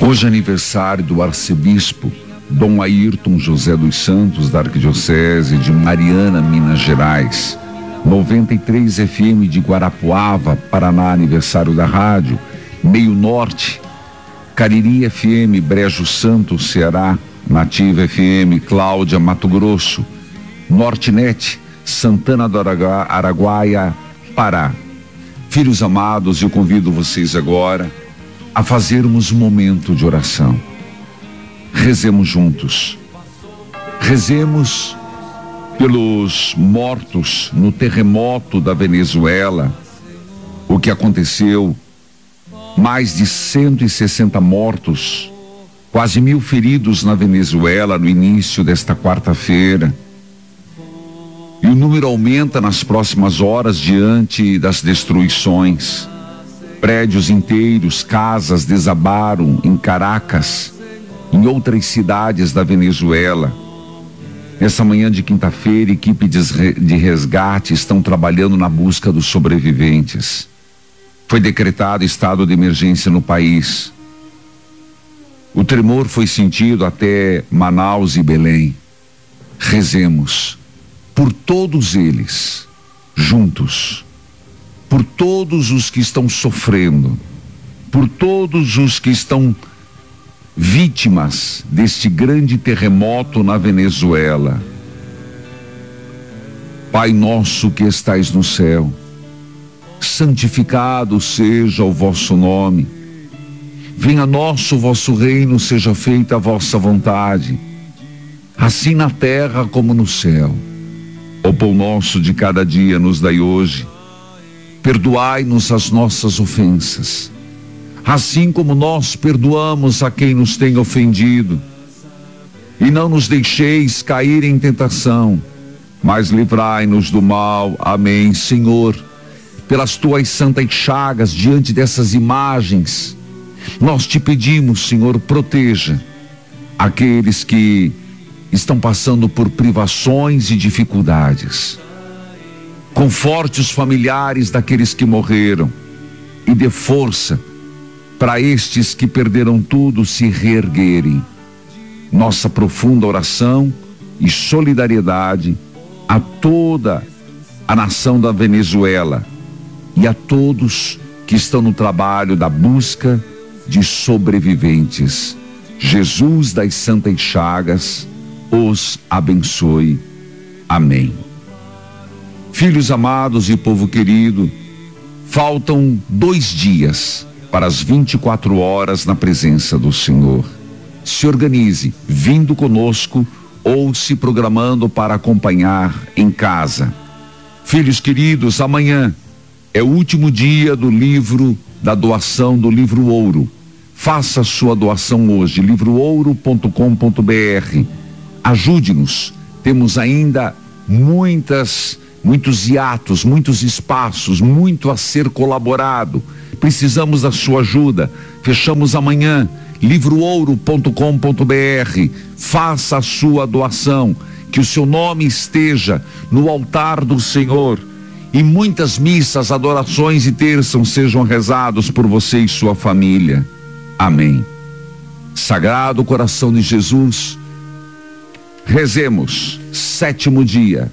Hoje é aniversário do arcebispo Dom Ayrton José dos Santos, da Arquidiocese de Mariana, Minas Gerais. 93 FM de Guarapuava, Paraná, aniversário da rádio. Meio Norte, Cariri FM, Brejo Santo, Ceará. Nativa FM, Cláudia, Mato Grosso. Nortenet, Santana do Araguaia, Pará. Filhos amados, eu convido vocês agora a fazermos um momento de oração. Rezemos juntos. Rezemos pelos mortos no terremoto da Venezuela, o que aconteceu, mais de 160 mortos, quase 1.000 feridos na Venezuela no início desta quarta-feira. E o número aumenta nas próximas horas diante das destruições. Prédios inteiros, casas desabaram em Caracas, em outras cidades da Venezuela. Nessa manhã de quinta-feira, equipe de resgate estão trabalhando na busca dos sobreviventes. Foi decretado estado de emergência no país. O tremor foi sentido até Manaus e Belém. Rezemos por todos eles, juntos, por todos os que estão sofrendo, por todos os que estão vítimas deste grande terremoto na Venezuela. Pai nosso que estais no céu, santificado seja o vosso nome. Venha a nós o vosso reino, seja feita a vossa vontade, assim na terra como no céu. O pão nosso de cada dia nos dai hoje. Perdoai-nos as nossas ofensas, assim como nós perdoamos a quem nos tem ofendido. E não nos deixeis cair em tentação, mas livrai-nos do mal. Amém. Senhor, pelas tuas santas chagas, diante dessas imagens, nós te pedimos, Senhor, proteja aqueles que estão passando por privações e dificuldades. Conforte os familiares daqueles que morreram e dê força para estes que perderam tudo se reerguerem. Nossa profunda oração e solidariedade a toda a nação da Venezuela e a todos que estão no trabalho da busca de sobreviventes. Jesus das Santas Chagas os abençoe. Amém. Filhos amados e povo querido, faltam 2 dias para as 24 horas na presença do Senhor. Se organize, vindo conosco ou se programando para acompanhar em casa. Filhos queridos, amanhã é o último dia do livro da doação do livro Ouro. Faça a sua doação hoje, livroouro.com.br. Ajude-nos, temos ainda muitos hiatos, muitos espaços, muito a ser colaborado. Precisamos da sua ajuda. Fechamos amanhã, livroouro.com.br. Faça a sua doação, que o seu nome esteja no altar do Senhor e muitas missas, adorações e terços sejam rezados por você e sua família. Amém. Sagrado coração de Jesus, rezemos, 7º dia.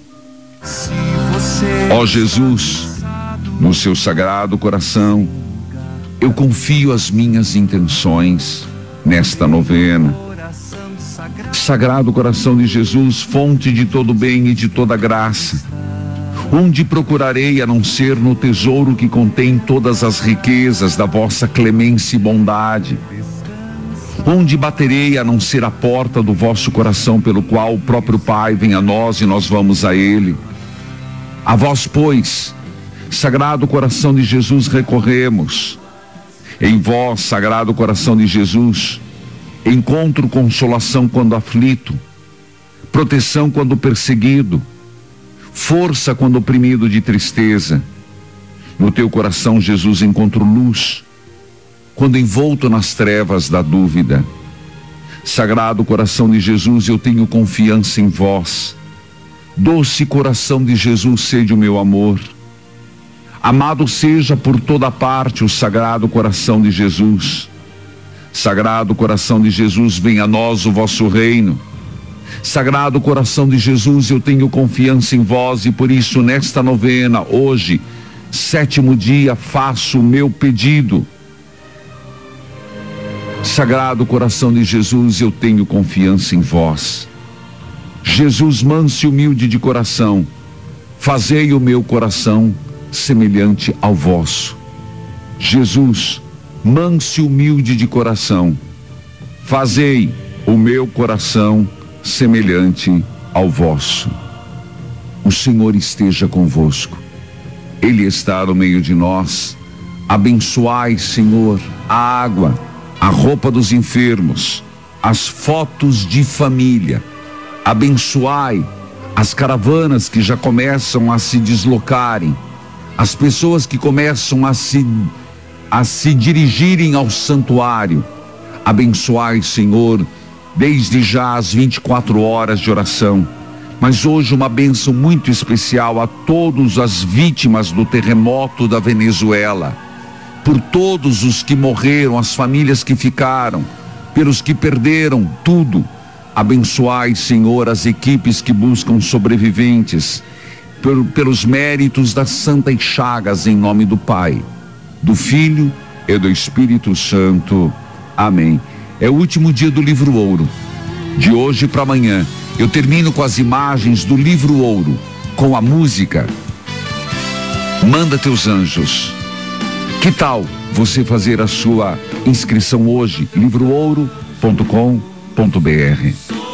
Ó Jesus, no seu sagrado coração, eu confio as minhas intenções nesta novena. Sagrado coração de Jesus, fonte de todo bem e de toda graça, onde procurarei a não ser no tesouro que contém todas as riquezas da vossa clemência e bondade? Onde baterei a não ser a porta do vosso coração, pelo qual o próprio Pai vem a nós e nós vamos a Ele? A vós, pois, Sagrado coração de Jesus, recorremos. Em vós, Sagrado coração de Jesus, encontro consolação quando aflito, proteção quando perseguido, força quando oprimido de tristeza. No teu coração, Jesus, encontro luz quando envolto nas trevas da dúvida. Sagrado coração de Jesus, eu tenho confiança em vós. Doce coração de Jesus, sede o meu amor. Amado seja por toda parte o Sagrado coração de Jesus. Sagrado coração de Jesus, venha a nós o vosso reino. Sagrado coração de Jesus, eu tenho confiança em vós e por isso nesta novena, hoje, 7º dia, faço o meu pedido. Sagrado coração de Jesus, eu tenho confiança em vós. Jesus manso e humilde de coração, fazei o meu coração semelhante ao vosso. Jesus, manso e humilde de coração, fazei o meu coração semelhante ao vosso. O Senhor esteja convosco, Ele está no meio de nós. Abençoai, Senhor, a água, a roupa dos enfermos, as fotos de família. Abençoai as caravanas que já começam a se deslocarem, as pessoas que começam a se dirigirem ao santuário. Abençoai, Senhor, desde já as 24 horas de oração. Mas hoje uma bênção muito especial a todas as vítimas do terremoto da Venezuela, por todos os que morreram, as famílias que ficaram, pelos que perderam tudo. Abençoai, Senhor, as equipes que buscam sobreviventes, pelos méritos das Santas Chagas, em nome do Pai, do Filho e do Espírito Santo. Amém. É o último dia do livro Ouro, de hoje para amanhã. Eu termino com as imagens do livro Ouro, com a música Manda Teus Anjos. Que tal você fazer a sua inscrição hoje? livroOuro.com.br